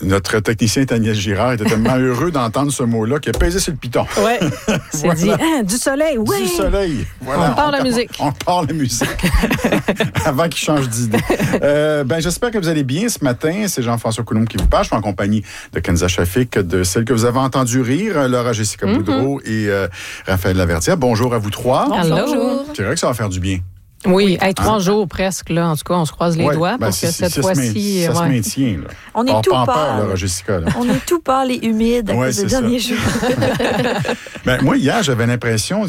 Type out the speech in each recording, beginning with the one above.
Notre technicien Agnès Girard était tellement heureux d'entendre ce mot-là qu'il a pesé sur le piton. Oui, c'est Voilà. dit, du soleil, oui. Du soleil. Voilà. On part la musique. On part la musique. Avant qu'il change d'idée. J'espère que vous allez bien ce matin. C'est Jean-François Coulombe qui vous parle. Je suis en compagnie de Kenza Shafik, de celle que vous avez entendue rire, Laura Jessica Boudreau et Raphaël Laverdière. Bonjour à vous trois. Bonjour. C'est vrai que ça va faire du bien. Oui, 3 jours presque, là. En tout cas, on se croise les doigts pour que cette fois-ci... Ça se maintient, là. On est tout pas en peur, pâle. Laura Jessica. Là. On est tout pâle et humide à cause des derniers jours. Moi, hier, j'avais l'impression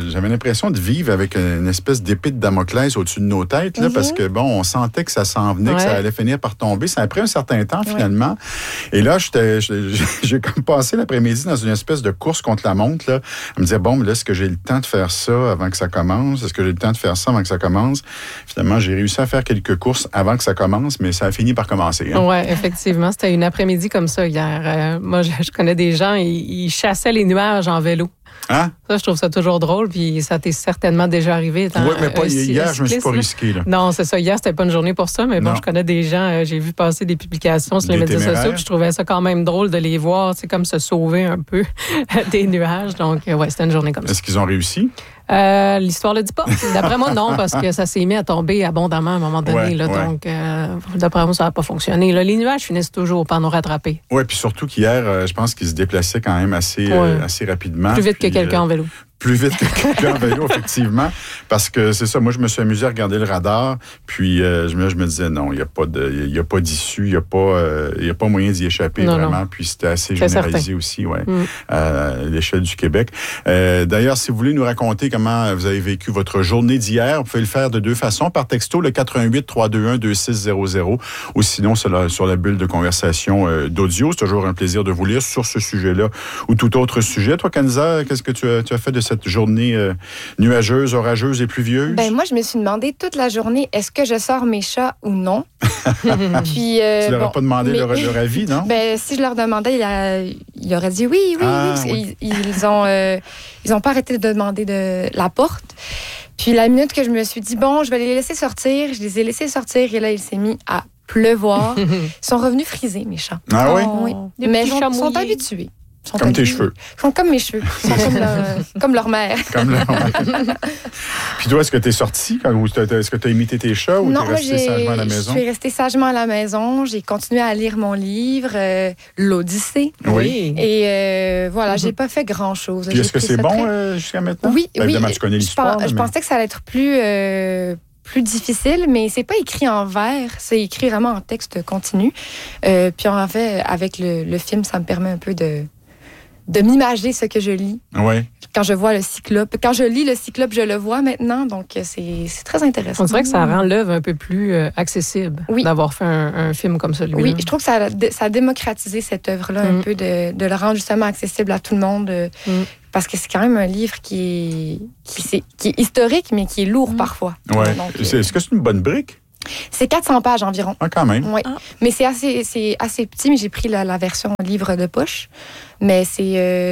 de vivre avec une espèce d'épée de Damoclès au-dessus de nos têtes, là, parce que, on sentait que ça s'en venait, que ça allait finir par tomber. Ça a pris un certain temps, finalement. Et là, j'ai comme passé l'après-midi dans une espèce de course contre la montre, là. Je me disais, mais là, est-ce que j'ai le temps de faire ça avant que ça commence? Est-ce que j'ai le temps de faire ça avant que ça commence? Finalement, j'ai réussi à faire quelques courses avant que ça commence, mais ça a fini par commencer. Hein? Oui, effectivement. C'était une après-midi comme ça hier. Moi, je connais des gens, ils chassaient les nuages en vélo. Hein? Ça, je trouve ça toujours drôle, puis ça t'est certainement déjà arrivé. Oui, mais pas hier, je me suis pas risqué. Là. Non, c'est ça. Hier, c'était pas une journée pour ça, mais bon, je connais des gens, j'ai vu passer des publications sur les médias sociaux, puis je trouvais ça quand même drôle de les voir, c'est comme se sauver un peu des nuages. Donc, c'était une journée comme ça. Est-ce qu'ils ont réussi? L'histoire le dit pas. D'après moi, non, parce que ça s'est mis à tomber abondamment à un moment donné. Donc, d'après moi, ça n'a pas fonctionné. Là, les nuages finissent toujours par nous rattraper. Oui, puis surtout qu'hier, je pense qu'ils se déplaçaient quand même assez rapidement. Plus vite que quelqu'un en vélo. Plus vite que quelqu'un en vélo, effectivement. Parce que c'est ça, moi, je me suis amusé à regarder le radar, puis je me disais, non, il n'y a pas d'issue, il n'y a pas moyen d'y échapper, vraiment. Non. Puis c'était assez généralisé aussi, à l'échelle du Québec. D'ailleurs, si vous voulez nous raconter comment vous avez vécu votre journée d'hier, vous pouvez le faire de 2 façons. Par texto, le 418-321-2600, ou sinon sur la bulle de conversation d'audio. C'est toujours un plaisir de vous lire sur ce sujet-là ou tout autre sujet. Toi, Kenza, qu'est-ce que tu as fait de cette journée nuageuse, orageuse et pluvieuse? Moi, je me suis demandé toute la journée, est-ce que je sors mes chats ou non? Puis, tu leur as pas demandé leur avis, non? Si je leur demandais, ils auraient dit oui. Ils ont pas arrêté de demander de la porte. Puis la minute que je me suis dit, je vais les laisser sortir, je les ai laissés sortir et là, il s'est mis à pleuvoir. Ils sont revenus friser, mes chats. Ah oui? Oui. Mais ils sont habitués. Comme tes cheveux. Ils sont comme mes cheveux. Ils sont comme leur mère. Comme leur mère. Puis toi, est-ce que tu es sortie? Ou est-ce que tu as imité tes chats ou tu es resté sagement à la maison? Je suis restée sagement à la maison. J'ai continué à lire mon livre, L'Odyssée. Oui. Et voilà, j'ai pas fait grand-chose. Puis est-ce que c'est bon jusqu'à maintenant? Oui. Évidemment, tu connais l'histoire. Je pensais que ça allait être plus difficile, mais c'est pas écrit en vers, c'est écrit vraiment en texte continu. Puis en fait, avec le film, ça me permet un peu de m'imager ce que je lis. Oui. Quand je vois le Cyclope. Quand je lis le Cyclope, je le vois maintenant, donc c'est très intéressant. On dirait que ça rend l'œuvre un peu plus accessible d'avoir fait un film comme celui-là. Oui, je trouve que ça a démocratisé cette œuvre-là un peu, de le rendre justement accessible à tout le monde, parce que c'est quand même un livre qui est historique, mais qui est lourd parfois. Oui. Est-ce que c'est une bonne brique? C'est 400 pages environ. Ah, quand même. Oui. Mais c'est assez petit, mais j'ai pris la version livre de poche. Mais ça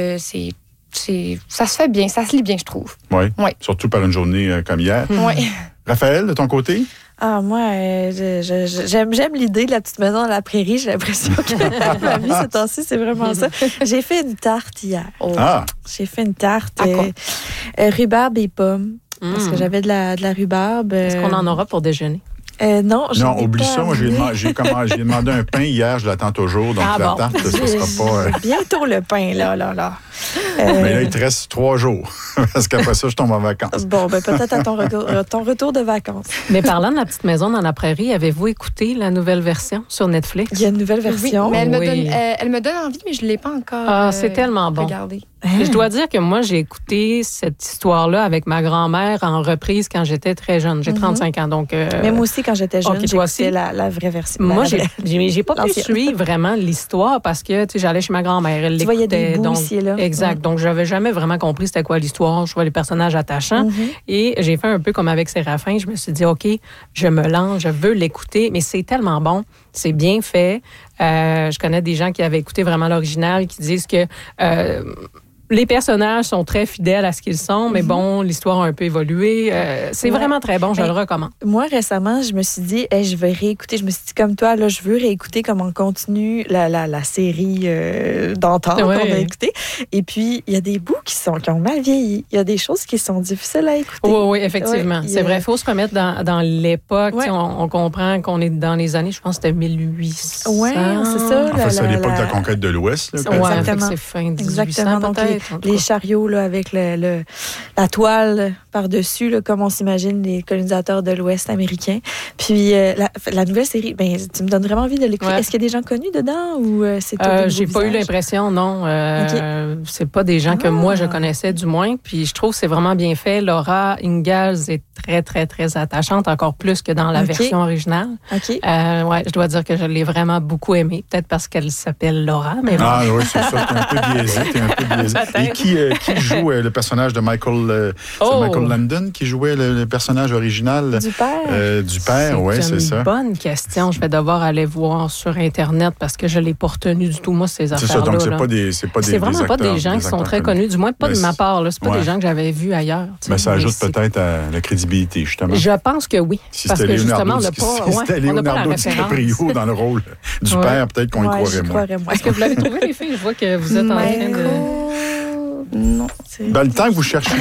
se fait bien, ça se lit bien, je trouve. Oui. Surtout par une journée comme hier. Oui. Raphaël, de ton côté? Ah, moi, j'aime l'idée de la petite maison dans la prairie. J'ai l'impression que ma vie, ce temps-ci, c'est vraiment ça. J'ai fait une tarte hier. J'ai fait une tarte rhubarbe et pommes. Parce que j'avais de la rhubarbe. Est-ce qu'on en aura pour déjeuner? Non, oublie ça. Moi, j'ai demandé un pain hier, je l'attends toujours. Donc, la tarte, ce sera pas... Bientôt le pain, là. Mais là, il te reste 3 jours. Parce qu'après ça, je tombe en vacances. Bon, peut-être à ton retour de vacances. Mais parlant de la petite maison dans la prairie, avez-vous écouté la nouvelle version sur Netflix? Il y a une nouvelle version. Oui, mais elle me donne envie, mais je ne l'ai pas encore c'est tellement bon. regardée. Je dois dire que moi, j'ai écouté cette histoire-là avec ma grand-mère en reprise quand j'étais très jeune. J'ai 35 ans, donc... Mais moi aussi, quand j'étais jeune, j'écoutais la vraie version. Moi, j'ai pas pu suivre vraiment l'histoire parce que j'allais chez ma grand-mère. Elle l'écoutait. Tu voyais des bouts ici et là. Exact. Donc, j'avais jamais vraiment compris c'était quoi l'histoire. Je vois les personnages attachants. Et j'ai fait un peu comme avec Séraphin. Je me suis dit, OK, je me lance, je veux l'écouter, mais c'est tellement bon. C'est bien fait. Je connais des gens qui avaient écouté vraiment l'original, qui disent que... Les personnages sont très fidèles à ce qu'ils sont, mais bon, l'histoire a un peu évolué. C'est vraiment très bon, je le recommande. Moi, récemment, je me suis dit, je vais réécouter. Je me suis dit, comme toi, là, je veux réécouter comment continue la série d'antan qu'on a écoutée. Et puis, il y a des bouts qui ont mal vieilli. Il y a des choses qui sont difficiles à écouter. Oui, effectivement. C'est vrai, il faut se remettre dans l'époque. Ouais. On comprend qu'on est dans les années, je pense que c'était 1800. Oui, c'est ça. En fait, c'est à l'époque de la conquête de l'Ouest. Oui, c'est fin 1800 peut-être. Les chariots là, avec la toile par-dessus, là, comme on s'imagine les colonisateurs de l'Ouest américain. Puis la nouvelle série, tu me donnes vraiment envie de l'écouter. Ouais. Est-ce qu'il y a des gens connus dedans ou c'est tout j'ai pas eu l'impression, non. C'est pas des gens que moi je connaissais du moins. Puis je trouve que c'est vraiment bien fait. Laura Ingalls est très, très, très attachante, encore plus que dans la version originale. Je dois dire que je l'ai vraiment beaucoup aimée. Peut-être parce qu'elle s'appelle Laura. Mais oui, c'est ça. T'es un peu biaisé. Et qui joue le personnage de Michael Landon, qui jouait le personnage original du père? Oui, c'est ça. C'est une bonne question. Je vais devoir aller voir sur Internet parce que je ne l'ai pas retenu du tout, moi, ces affaires-là. C'est ça, donc c'est vraiment pas des gens qui sont très connus, du moins pas de ma part. C'est pas des gens que j'avais vus ailleurs. Mais ça ajoute peut-être à la crédibilité, justement. Je pense que oui. Si c'était Leonardo DiCaprio dans le rôle du père, peut-être qu'on y croirait moins. Est-ce que vous l'avez trouvé, les filles? Je vois que vous êtes en train de... Non. Dans le temps que vous cherchiez,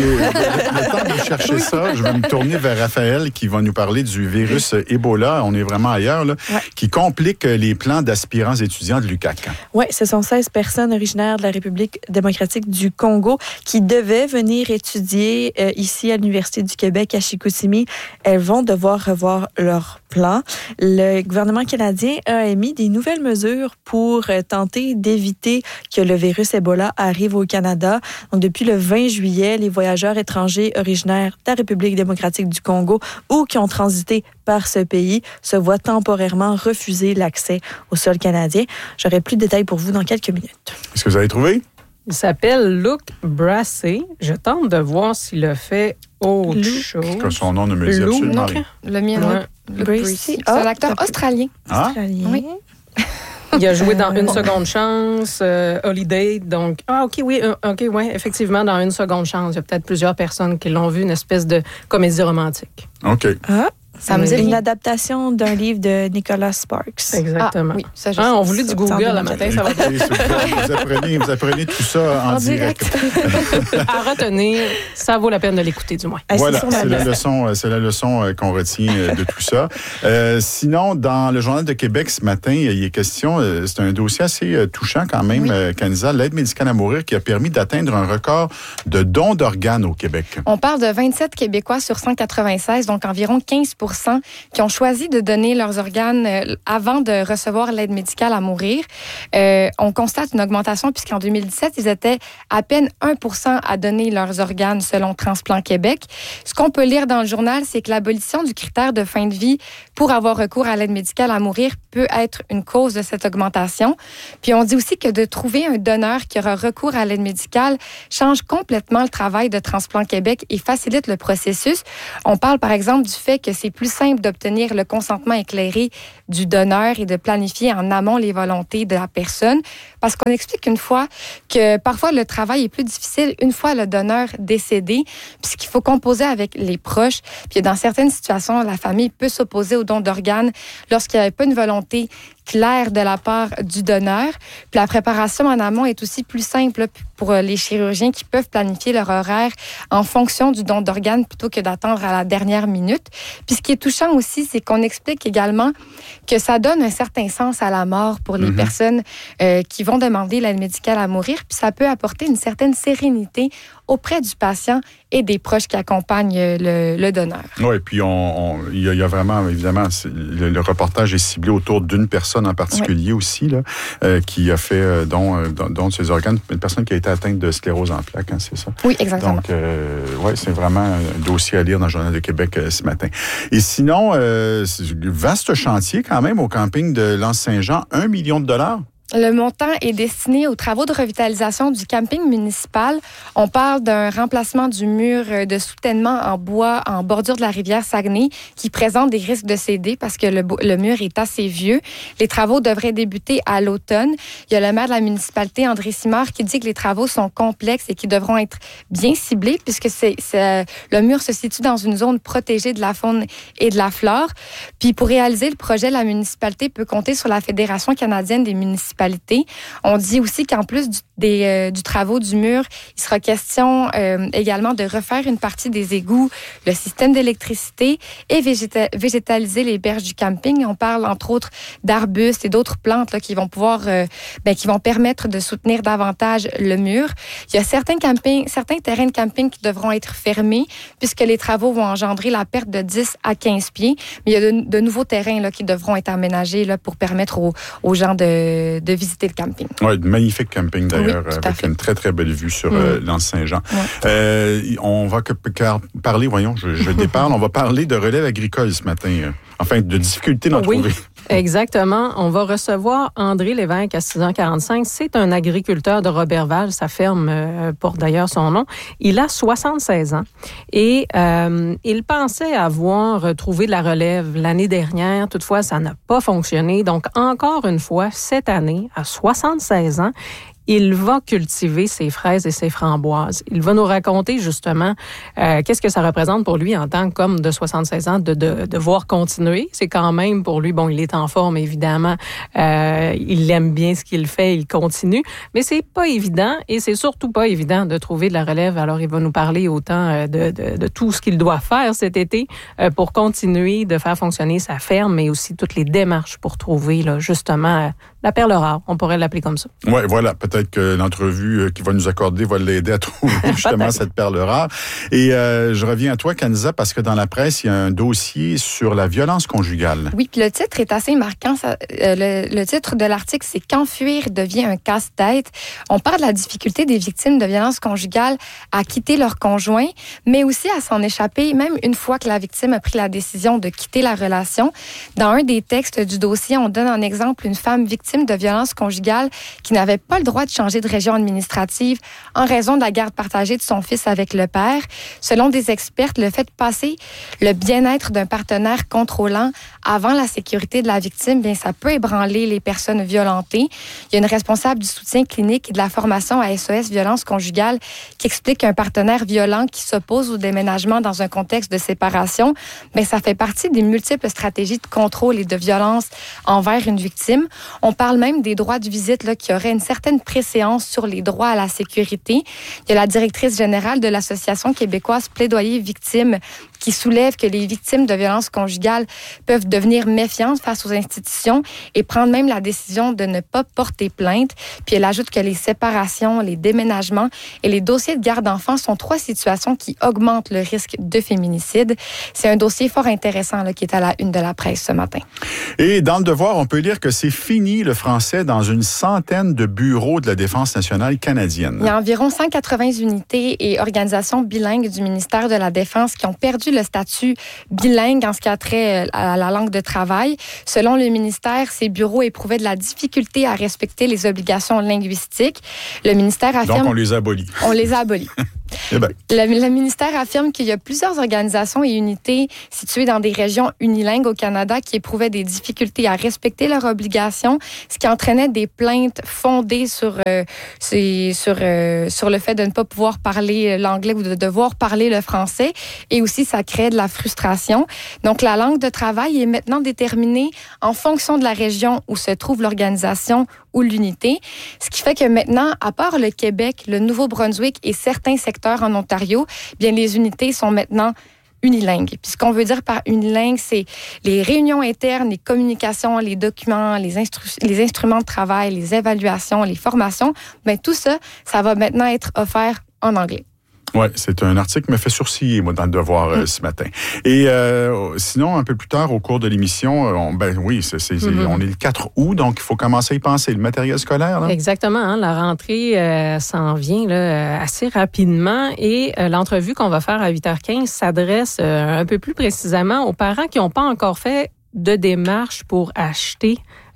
ça, je vais me tourner vers Raphaël qui va nous parler du virus Ebola. On est vraiment ailleurs, là, qui complique les plans d'aspirants étudiants de l'UQAC. Oui, ce sont 16 personnes originaires de la République démocratique du Congo qui devaient venir étudier ici à l'Université du Québec à Chicoutimi. Elles vont devoir revoir leur plan. Le gouvernement canadien a émis des nouvelles mesures pour tenter d'éviter que le virus Ebola arrive au Canada. Donc, depuis le 20 juillet, les voyageurs étrangers originaires de la République démocratique du Congo ou qui ont transité par ce pays se voient temporairement refuser l'accès au sol canadien. J'aurai plus de détails pour vous dans quelques minutes. Est-ce que vous avez trouvé? Il s'appelle Luc Brassey. Je tente de voir s'il a fait autre chose. Parce que son nom ne me dit absolument rien. Le mien, Luc Brassey. C'est un acteur australien. Australien. Oui. Il a joué dans Une seconde chance, Holiday, donc... effectivement, dans Une seconde chance. Il y a peut-être plusieurs personnes qui l'ont vu, une espèce de comédie romantique. OK. Ça me dit une adaptation d'un livre de Nicholas Sparks. Exactement. Oui, ça, on voulait du Google le matin, ça va être... Vous apprenez tout ça en direct. À retenir, ça vaut la peine de l'écouter, du moins. Voilà, c'est la leçon qu'on retient de tout ça. Sinon, dans le Journal de Québec ce matin, il est question, c'est un dossier assez touchant quand même, Kanisa, l'aide médicale à mourir qui a permis d'atteindre un record de dons d'organes au Québec. On parle de 27 Québécois sur 196, donc environ 15% qui ont choisi de donner leurs organes avant de recevoir l'aide médicale à mourir. On constate une augmentation puisqu'en 2017, ils étaient à peine 1% à donner leurs organes selon Transplant Québec. Ce qu'on peut lire dans le journal, c'est que l'abolition du critère de fin de vie pour avoir recours à l'aide médicale à mourir peut être une cause de cette augmentation. Puis on dit aussi que de trouver un donneur qui aura recours à l'aide médicale change complètement le travail de Transplant Québec et facilite le processus. On parle par exemple du fait que c'est plus simple d'obtenir le consentement éclairé du donneur et de planifier en amont les volontés de la personne. Parce qu'on explique une fois que parfois le travail est plus difficile une fois le donneur décédé, puisqu'il faut composer avec les proches. Puis dans certaines situations, la famille peut s'opposer au don d'organes lorsqu'il n'y a pas une volonté claire de la part du donneur. Puis la préparation en amont est aussi plus simple pour les chirurgiens qui peuvent planifier leur horaire en fonction du don d'organes plutôt que d'attendre à la dernière minute. Puis ce qui est touchant aussi, c'est qu'on explique également que ça donne un certain sens à la mort pour les personnes qui vont demander l'aide médicale à mourir. Puis ça peut apporter une certaine sérénité auprès du patient et des proches qui accompagnent le donneur. Oui, et puis il y a vraiment, évidemment, le reportage est ciblé autour d'une personne en particulier aussi, là, qui a fait don de ses organes, une personne qui a été atteinte de sclérose en plaques, c'est ça? Oui, exactement. Donc, c'est vraiment un dossier à lire dans le Journal de Québec ce matin. Et sinon, vaste chantier quand même au camping de l'Anse-Saint-Jean, $1 million. Le montant est destiné aux travaux de revitalisation du camping municipal. On parle d'un remplacement du mur de soutènement en bois en bordure de la rivière Saguenay qui présente des risques de céder parce que le mur est assez vieux. Les travaux devraient débuter à l'automne. Il y a le maire de la municipalité, André Simard, qui dit que les travaux sont complexes et qui devront être bien ciblés puisque le mur se situe dans une zone protégée de la faune et de la flore. Puis pour réaliser le projet, la municipalité peut compter sur la Fédération canadienne des municipalités. On dit aussi qu'en plus du travaux du mur, il sera question également de refaire une partie des égouts, le système d'électricité et végétaliser les berges du camping. On parle entre autres d'arbustes et d'autres plantes là, qui vont pouvoir, qui vont permettre de soutenir davantage le mur. Il y a certains terrains de camping qui devront être fermés puisque les travaux vont engendrer la perte de 10 à 15 pieds. Mais il y a de nouveaux terrains là, qui devront être aménagés là, pour permettre aux gens de visiter le camping. Oui, magnifique camping d'ailleurs, oui, avec une très, très belle vue sur l'Anse-Saint-Jean. Oui. On va parler, voyons, je déparle, on va parler de relève agricole ce matin. Enfin, de difficultés d'en trouver. Exactement. On va recevoir André Lévesque à 6h45. C'est un agriculteur de Roberval. Sa ferme porte d'ailleurs son nom. Il a 76 ans et il pensait avoir trouvé de la relève l'année dernière. Toutefois, ça n'a pas fonctionné. Donc, encore une fois, cette année, à 76 ans, il va cultiver ses fraises et ses framboises. Il va nous raconter justement qu'est-ce que ça représente pour lui en tant qu'homme de 76 ans de devoir continuer. C'est quand même pour lui, bon, il est en forme évidemment, il aime bien ce qu'il fait, il continue, mais c'est pas évident et c'est surtout pas évident de trouver de la relève. Alors il va nous parler autant de tout ce qu'il doit faire cet été pour continuer de faire fonctionner sa ferme, mais aussi toutes les démarches pour trouver là, justement la perle rare. On pourrait l'appeler comme ça. Oui, voilà. Peut-être que l'entrevue qu'il va nous accorder va l'aider à trouver justement cette perle rare. Et je reviens à toi, Kanisa, parce que dans la presse, il y a un dossier sur la violence conjugale. Oui, puis le titre est assez marquant. Le titre de l'article, c'est « Quand fuir devient un casse-tête ». On parle de la difficulté des victimes de violences conjugales à quitter leur conjoint, mais aussi à s'en échapper, même une fois que la victime a pris la décision de quitter la relation. Dans un des textes du dossier, on donne en exemple une femme victime de violences conjugales qui n'avait pas le droit de changer de région administrative en raison de la garde partagée de son fils avec le père. Selon des expertes, le fait de passer le bien-être d'un partenaire contrôlant avant la sécurité de la victime, bien, ça peut ébranler les personnes violentées. Il y a une responsable du soutien clinique et de la formation à SOS Violence conjugale qui explique qu'un partenaire violent qui s'oppose au déménagement dans un contexte de séparation, bien, ça fait partie des multiples stratégies de contrôle et de violence envers une victime. On parle même des droits de visite là, qui auraient une certaine préséance sur les droits à la sécurité. Il y a la directrice générale de l'Association québécoise Plaidoyer Victimes qui soulève que les victimes de violences conjugales peuvent devenir méfiantes face aux institutions et prendre même la décision de ne pas porter plainte. Puis elle ajoute que les séparations, les déménagements et les dossiers de garde d'enfants sont 3 situations qui augmentent le risque de féminicide. C'est un dossier fort intéressant là, qui est à la une de la presse ce matin. Et dans Le Devoir, on peut lire que c'est fini le français dans une centaine de bureaux de la Défense nationale canadienne. Il y a environ 180 unités et organisations bilingues du ministère de la Défense qui ont perdu le statut bilingue en ce qui a trait à la langue de travail. Selon le ministère, ces bureaux éprouvaient de la difficulté à respecter les obligations linguistiques. Le ministère affirme... Donc, on les abolit. On les abolit. Eh ben. Le ministère affirme qu'il y a plusieurs organisations et unités situées dans des régions unilingues au Canada qui éprouvaient des difficultés à respecter leurs obligations, ce qui entraînait des plaintes fondées sur le fait de ne pas pouvoir parler l'anglais ou de devoir parler le français. Et aussi, ça crée de la frustration. Donc, la langue de travail est maintenant déterminée en fonction de la région où se trouve l'organisation ou l'unité. Ce qui fait que maintenant, à part le Québec, le Nouveau-Brunswick et certains secteurs en Ontario, bien les unités sont maintenant unilingues. Puis ce qu'on veut dire par unilingue, c'est les réunions internes, les communications, les documents, les instruments de travail, les évaluations, les formations. Bien tout ça, ça va maintenant être offert en anglais. Oui, c'est un article qui me fait sourciller, moi, dans Le Devoir ce matin. Et sinon, un peu plus tard, au cours de l'émission, on est le 4 août, donc il faut commencer à y penser. Le matériel scolaire, là. Exactement. Hein, la rentrée s'en vient là, assez rapidement et l'entrevue qu'on va faire à 8h15 s'adresse un peu plus précisément aux parents qui n'ont pas encore fait de démarche pour acheter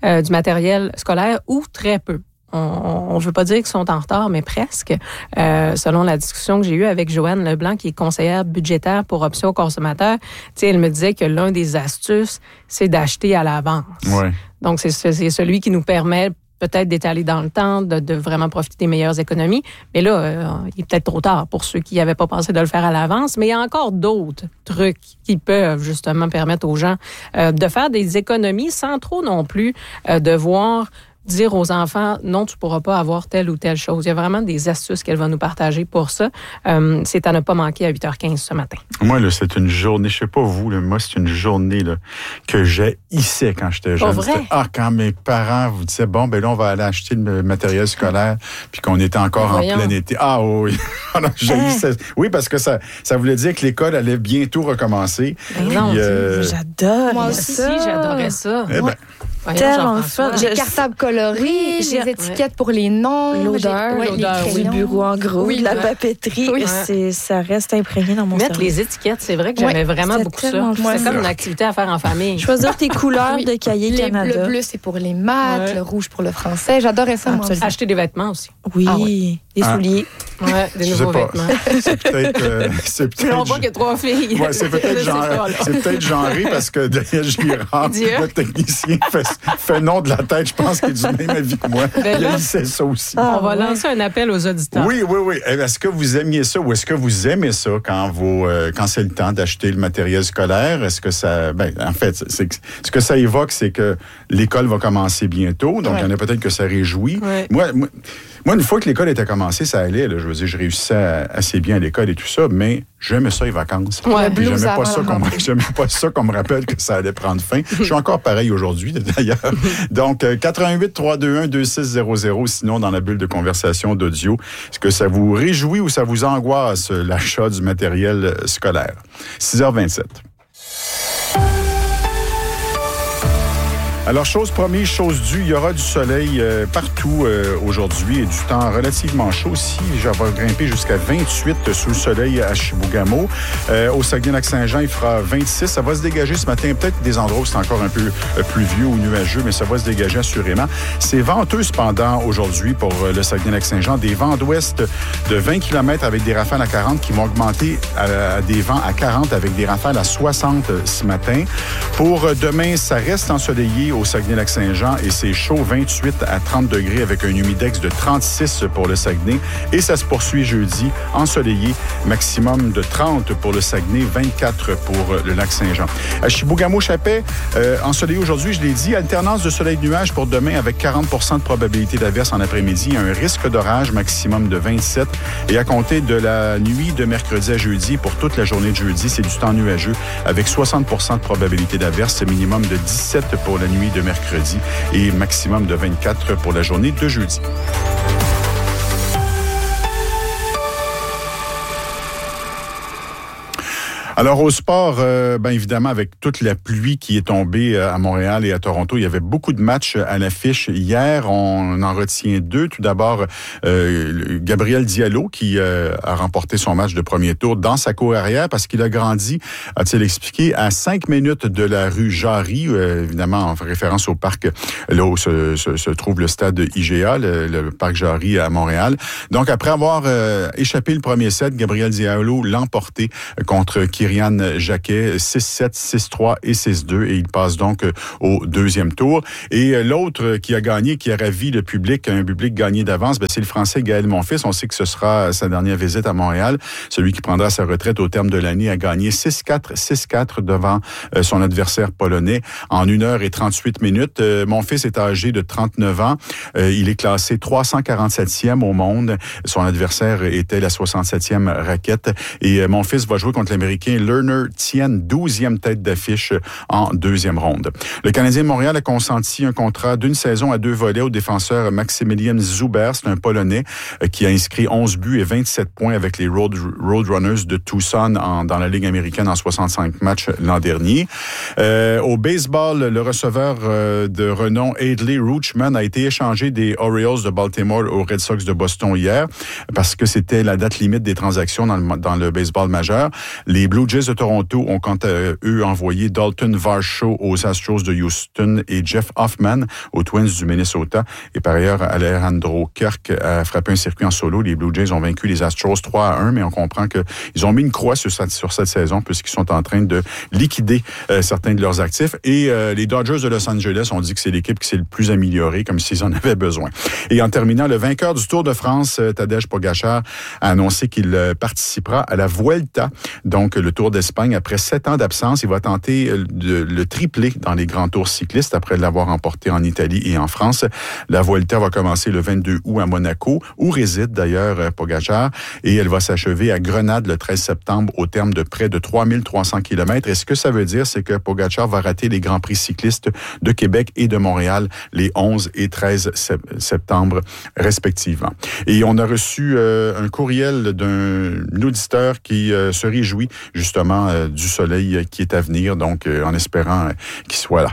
du matériel scolaire ou très peu. On ne veut pas dire qu'ils sont en retard, mais presque. Selon la discussion que j'ai eue avec Joanne Leblanc, qui est conseillère budgétaire pour Options aux consommateurs, elle me disait que l'un des astuces, c'est d'acheter à l'avance. Ouais. Donc, c'est celui qui nous permet peut-être d'étaler dans le temps, de vraiment profiter des meilleures économies. Mais là, il est peut-être trop tard pour ceux qui n'avaient pas pensé de le faire à l'avance. Mais il y a encore d'autres trucs qui peuvent justement permettre aux gens de faire des économies sans trop non plus devoir dire aux enfants, non, tu ne pourras pas avoir telle ou telle chose. Il y a vraiment des astuces qu'elle va nous partager pour ça. C'est à ne pas manquer à 8h15 ce matin. Moi, là, c'est une journée, je ne sais pas vous, là, moi, c'est une journée là, que j'haïssais quand j'étais jeune. Vrai? Quand mes parents vous disaient, bon, ben là, on va aller acheter le matériel scolaire, puis qu'on était encore en plein été. Ah oui, j'haïssais. Oui, parce que ça voulait dire que l'école allait bientôt recommencer. Non, j'adore. Moi aussi, j'adorais ça. Eh ben, tellement fun. Les cartables colorés, les étiquettes pour les noms, l'odeur du bureau en gros, de la papeterie. Ça reste imprégné dans mon cerveau. Mettre les étiquettes, c'est vrai que j'aimais vraiment beaucoup ça. C'est comme une activité à faire en famille. Choisir tes couleurs de cahier Canada. Le bleu, c'est pour les maths, le rouge pour le français. J'adorais ça, moi. Acheter des vêtements aussi. Oui, des souliers. Ouais, des nouveaux vêtements. C'est peut-être. On voit qu'il y a 3 filles. Ouais, c'est peut-être genré parce que Daniel Girard, notre technicien, fait nom de la tête. Je pense qu'il est du même avis que moi. Il sait ça aussi. On va lancer un appel aux auditeurs. Oui. Est-ce que vous aimiez ça ou est-ce que vous aimez ça quand c'est le temps d'acheter le matériel scolaire? Est-ce que ça. En fait, ce que ça évoque, c'est que l'école va commencer bientôt. Donc, il y en a peut-être que ça réjouit. Ouais. Moi, une fois que l'école était commencée, ça allait. Là, je veux dire, je réussissais assez bien à l'école et tout ça, mais j'aimais ça les vacances. J'aimais pas ça qu'on me rappelle que ça allait prendre fin. Je suis encore pareil aujourd'hui, d'ailleurs. Donc, 88 321 2600, sinon dans la bulle de conversation d'audio. Est-ce que ça vous réjouit ou ça vous angoisse, l'achat du matériel scolaire? 6h27. Alors, chose promise, chose due, il y aura du soleil partout aujourd'hui et du temps relativement chaud aussi. Je vais grimper jusqu'à 28 sous le soleil à Chibougamau. Au Saguenay-Lac-Saint-Jean, il fera 26. Ça va se dégager ce matin. Peut-être des endroits où c'est encore un peu pluvieux ou nuageux, mais ça va se dégager assurément. C'est venteux cependant aujourd'hui pour le Saguenay-Lac-Saint-Jean. Des vents d'ouest de 20 km avec des rafales à 40 qui vont augmenter à des vents à 40 avec des rafales à 60 ce matin. Pour demain, ça reste ensoleillé au Saguenay-Lac-Saint-Jean et c'est chaud, 28 à 30 degrés avec un humidex de 36 pour le Saguenay. Et ça se poursuit jeudi, ensoleillé, maximum de 30 pour le Saguenay, 24 pour le Lac-Saint-Jean. À Chibougamau-Chapais, ensoleillé aujourd'hui, je l'ai dit, alternance de soleil-nuage pour demain avec 40 % de probabilité d'averse en après-midi, un risque d'orage maximum de 27 et à compter de la nuit de mercredi à jeudi, pour toute la journée de jeudi, c'est du temps nuageux avec 60 % de probabilité d'averse, minimum de 17 pour la nuit de mercredi et maximum de 24 pour la journée de jeudi. Alors, au sport, évidemment, avec toute la pluie qui est tombée à Montréal et à Toronto, il y avait beaucoup de matchs à l'affiche hier. On en retient deux. Tout d'abord, Gabriel Diallo, qui a remporté son match de premier tour dans sa cour arrière parce qu'il a grandi, a-t-il expliqué, à 5 minutes de la rue Jarry, évidemment en référence au parc là où se trouve le stade IGA, le parc Jarry à Montréal. Donc, après avoir échappé le premier set, Gabriel Diallo l'a emporté contre Kyrian Jacquet, 6-7, 6-3 et 6-2, et il passe donc au deuxième tour. Et l'autre qui a gagné, qui a ravi le public, un public gagné d'avance, c'est le Français Gaël Monfils. On sait que ce sera sa dernière visite à Montréal. Celui qui prendra sa retraite au terme de l'année a gagné 6-4, 6-4 devant son adversaire polonais en 1h38. Monfils est âgé de 39 ans. Il est classé 347e au monde. Son adversaire était la 67e raquette. Et Monfils va jouer contre l'Américain Lerner Tien, 12e tête d'affiche en deuxième ronde. Le Canadien de Montréal a consenti un contrat d'une saison à 2 volets au défenseur Maximilian Zuber. C'est un Polonais qui a inscrit 11 buts et 27 points avec les Roadrunners de Tucson dans la Ligue américaine en 65 matchs l'an dernier. Au baseball, le receveur de renom Adley Rutschman a été échangé des Orioles de Baltimore aux Red Sox de Boston hier parce que c'était la date limite des transactions dans le baseball majeur. Les Blues Blue Jays de Toronto ont quant à eux envoyé Dalton Varsho aux Astros de Houston et Jeff Hoffman aux Twins du Minnesota. Et par ailleurs, Alejandro Kirk a frappé un circuit en solo. Les Blue Jays ont vaincu les Astros 3-1, mais on comprend qu'ils ont mis une croix sur cette saison puisqu'ils sont en train de liquider certains de leurs actifs. Et les Dodgers de Los Angeles ont dit que c'est l'équipe qui s'est le plus améliorée, comme s'ils en avaient besoin. Et en terminant, le vainqueur du Tour de France, Tadej Pogačar, a annoncé qu'il participera à la Vuelta, donc le Tour d'Espagne. Après 7 ans d'absence, il va tenter le triplé dans les grands tours cyclistes après l'avoir remporté en Italie et en France. La Vuelta va commencer le 22 août à Monaco, où réside d'ailleurs Pogačar, et elle va s'achever à Grenade le 13 septembre au terme de près de 3300 km. Et ce que ça veut dire, c'est que Pogačar va rater les Grands Prix cyclistes de Québec et de Montréal les 11 et 13 septembre respectivement. Et on a reçu un courriel d'un auditeur qui se réjouit justement du soleil qui est à venir, donc en espérant qu'il soit là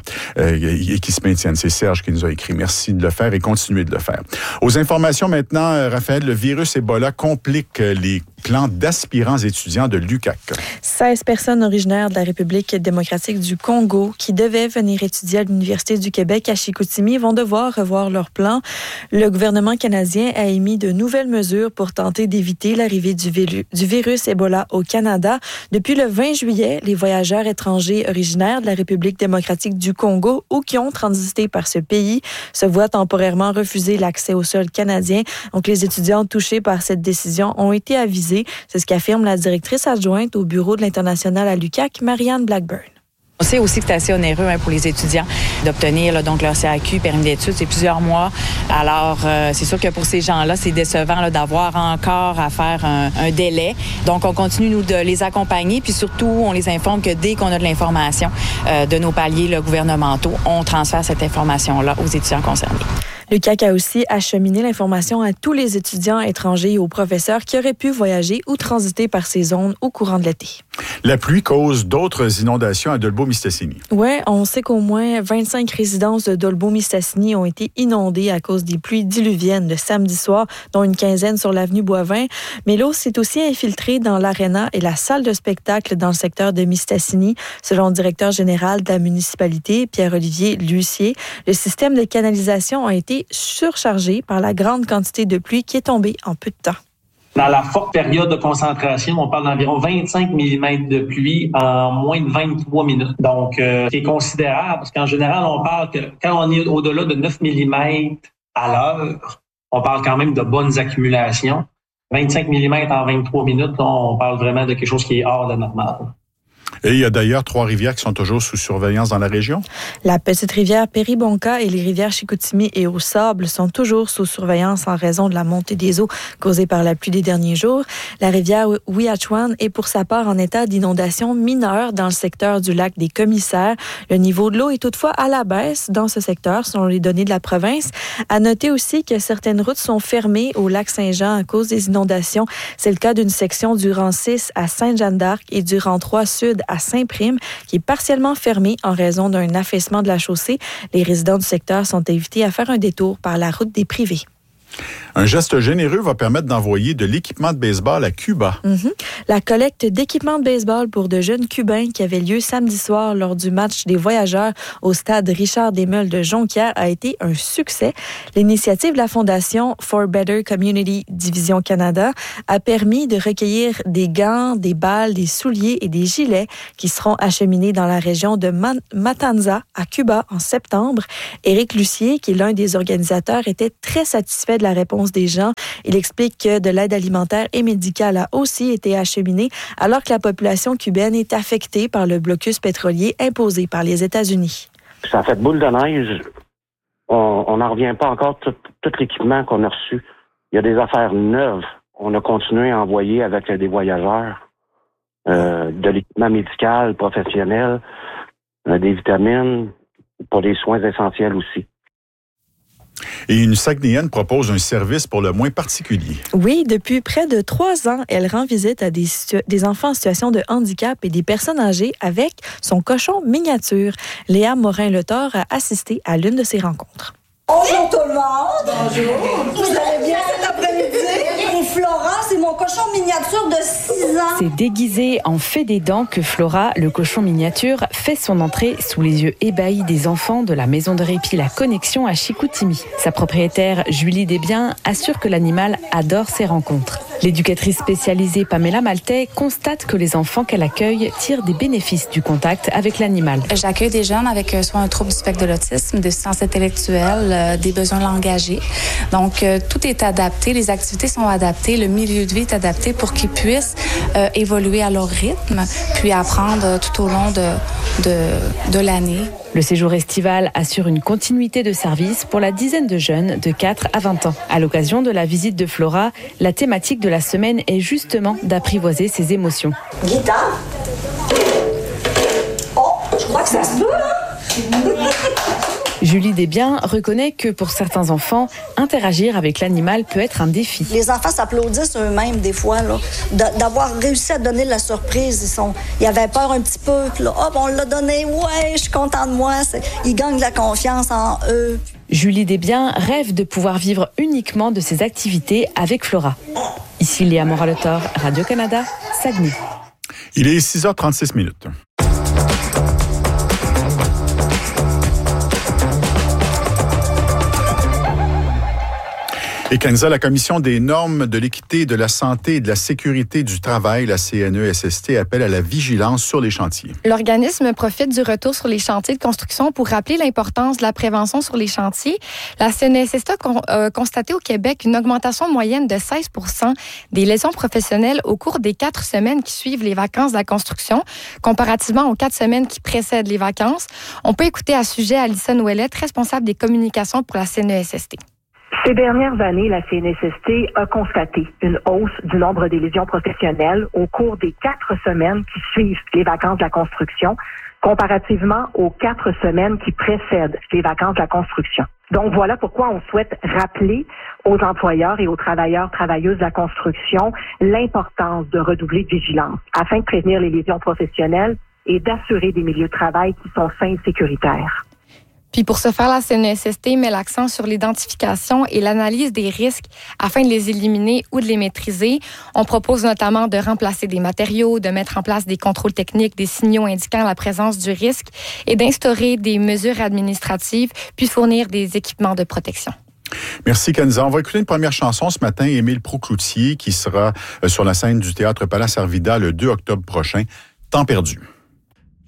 et qu'il se maintienne. C'est Serge qui nous a écrit. Merci de le faire et continuez de le faire. Aux informations maintenant, Raphaël, le virus Ebola complique les plans d'aspirants étudiants de l'UQAC. 16 personnes originaires de la République démocratique du Congo qui devaient venir étudier à l'Université du Québec à Chicoutimi vont devoir revoir leurs plans. Le gouvernement canadien a émis de nouvelles mesures pour tenter d'éviter l'arrivée du virus Ebola au Canada. Depuis le 20 juillet, les voyageurs étrangers originaires de la République démocratique du Congo ou qui ont transité par ce pays se voient temporairement refuser l'accès au sol canadien. Donc, les étudiants touchés par cette décision ont été avisés. C'est ce qu'affirme la directrice adjointe au bureau de l'International à l'UQAC, Marianne Blackburn. On sait aussi que c'est assez onéreux pour les étudiants d'obtenir donc leur CAQ, permis d'études, c'est plusieurs mois. Alors, c'est sûr que pour ces gens-là, c'est décevant d'avoir encore à faire un délai. Donc, on continue, nous, de les accompagner. Puis surtout, on les informe que dès qu'on a de l'information de nos paliers gouvernementaux, on transfère cette information-là aux étudiants concernés. L'UQAC a aussi acheminé l'information à tous les étudiants étrangers et aux professeurs qui auraient pu voyager ou transiter par ces zones au courant de l'été. La pluie cause d'autres inondations à Dolbeau-Mistassini. Oui, on sait qu'au moins 25 résidences de Dolbeau-Mistassini ont été inondées à cause des pluies diluviennes le samedi soir, dont une quinzaine sur l'avenue Boivin. Mais l'eau s'est aussi infiltrée dans l'aréna et la salle de spectacle dans le secteur de Mistassini. Selon le directeur général de la municipalité, Pierre-Olivier Lucier, le système de canalisation a été surchargé par la grande quantité de pluie qui est tombée en peu de temps. Dans la forte période de concentration, on parle d'environ 25 mm de pluie en moins de 23 minutes. Donc, c'est considérable parce qu'en général, on parle que quand on est au-delà de 9 mm à l'heure, on parle quand même de bonnes accumulations. 25 mm en 23 minutes, on parle vraiment de quelque chose qui est hors de normal. Et il y a d'ailleurs 3 rivières qui sont toujours sous surveillance dans la région. La petite rivière Péribonka et les rivières Chicoutimi et Au-Sable sont toujours sous surveillance en raison de la montée des eaux causée par la pluie des derniers jours. La rivière Ouiachuan est pour sa part en état d'inondation mineure dans le secteur du lac des Commissaires. Le niveau de l'eau est toutefois à la baisse dans ce secteur, selon les données de la province. À noter aussi que certaines routes sont fermées au lac Saint-Jean à cause des inondations. C'est le cas d'une section du rang 6 à Sainte-Jeanne-d'Arc et du rang 3 sud à Saint-Prime, qui est partiellement fermée en raison d'un affaissement de la chaussée. Les résidents du secteur sont invités à faire un détour par la route des privés. Un geste généreux va permettre d'envoyer de l'équipement de baseball à Cuba. La collecte d'équipements de baseball pour de jeunes Cubains qui avait lieu samedi soir lors du match des voyageurs au stade Richard Desmeules de Jonquière a été un succès. L'initiative de la Fondation For Better Community Division Canada a permis de recueillir des gants, des balles, des souliers et des gilets qui seront acheminés dans la région de Matanza à Cuba en septembre. Éric Lucier, qui est l'un des organisateurs, était très satisfait de la réponse des gens. Il explique que de l'aide alimentaire et médicale a aussi été acheminée alors que la population cubaine est affectée par le blocus pétrolier imposé par les États-Unis. Ça a fait boule de neige. On n'en revient pas encore tout l'équipement qu'on a reçu. Il y a des affaires neuves. On a continué à envoyer avec des voyageurs de l'équipement médical, professionnel, des vitamines, pour des soins essentiels aussi. Et une Saguenayenne propose un service pour le moins particulier. Oui, depuis près de 3 ans, elle rend visite à des enfants en situation de handicap et des personnes âgées avec son cochon miniature. Léa Morin-Letort a assisté à l'une de ces rencontres. Bonjour tout le monde. Bonjour. Vous allez bien cet après-midi? Et Flora, c'est mon cochon miniature de 6 ans. C'est déguisé en fait des dents que Flora, le cochon miniature, fait son entrée sous les yeux ébahis des enfants de la maison de répit La Connexion à Chicoutimi. Sa propriétaire, Julie Desbiens, assure que l'animal adore ses rencontres. L'éducatrice spécialisée Pamela Maltais constate que les enfants qu'elle accueille tirent des bénéfices du contact avec l'animal. J'accueille des jeunes avec soit un trouble du spectre de l'autisme, des déficiences intellectuelles, des besoins langagiers. Donc, tout est adapté, les activités sont adaptées, le milieu de vie est adapté pour qu'ils puissent évoluer à leur rythme, puis apprendre tout au long de l'année. Le séjour estival assure une continuité de service pour la dizaine de jeunes de 4 à 20 ans. À l'occasion de la visite de Flora, la thématique de la semaine est justement d'apprivoiser ses émotions. Guitare? Oh, je crois que ça se peut, hein? Julie Desbiens reconnaît que pour certains enfants, interagir avec l'animal peut être un défi. Les enfants s'applaudissent eux-mêmes des fois, là, d'avoir réussi à donner la surprise. Ils avaient peur un petit peu, puis là, hop, on l'a donné, ouais, je suis content de moi. Ils gagnent de la confiance en eux. Julie Desbiens rêve de pouvoir vivre uniquement de ses activités avec Flora. Ici Léa Moraletor, Radio-Canada, Saguenay. Il est 6h36. Et Kenza, la Commission des normes de l'équité, de la santé et de la sécurité du travail, la CNESST, appelle à la vigilance sur les chantiers. L'organisme profite du retour sur les chantiers de construction pour rappeler l'importance de la prévention sur les chantiers. La CNESST a constaté au Québec une augmentation moyenne de 16% des lésions professionnelles au cours des 4 semaines qui suivent les vacances de la construction, comparativement aux 4 semaines qui précèdent les vacances. On peut écouter à ce sujet Alison Ouellette, responsable des communications pour la CNESST. Ces dernières années, la CNSST a constaté une hausse du nombre des lésions professionnelles au cours des 4 semaines qui suivent les vacances de la construction, comparativement aux 4 semaines qui précèdent les vacances de la construction. Donc voilà pourquoi on souhaite rappeler aux employeurs et aux travailleurs, travailleuses de la construction l'importance de redoubler de vigilance afin de prévenir les lésions professionnelles et d'assurer des milieux de travail qui sont sains et sécuritaires. Puis pour ce faire, la CNESST met l'accent sur l'identification et l'analyse des risques afin de les éliminer ou de les maîtriser. On propose notamment de remplacer des matériaux, de mettre en place des contrôles techniques, des signaux indiquant la présence du risque et d'instaurer des mesures administratives, puis fournir des équipements de protection. Merci, Kenza. On va écouter une première chanson ce matin, Émile Proucloutier, qui sera sur la scène du Théâtre Palace Arvida le 2 octobre prochain, Temps perdu.